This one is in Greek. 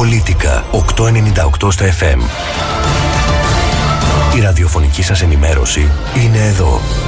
Πολίτικα 898 στα FM. Η ραδιοφωνική σας ενημέρωση είναι εδώ.